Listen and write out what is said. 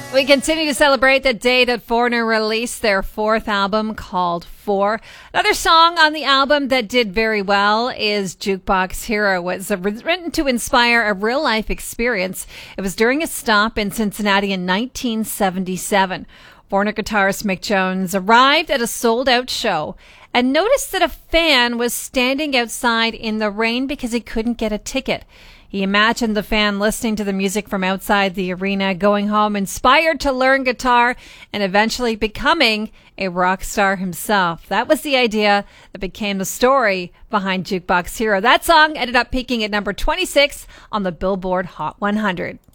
We continue to celebrate the day that Foreigner released their fourth album called Four. Another song on the album that did very well is Jukebox Hero. It was written to inspire a real-life experience. It was during a stop in Cincinnati in 1977. Foreigner guitarist Mick Jones arrived at a sold-out show and noticed that a fan was standing outside in the rain because he couldn't get a ticket. He imagined the fan listening to the music from outside the arena, going home inspired to learn guitar, and eventually becoming a rock star himself. That was the idea that became the story behind Jukebox Hero. That song ended up peaking at number 26 on the Billboard Hot 100.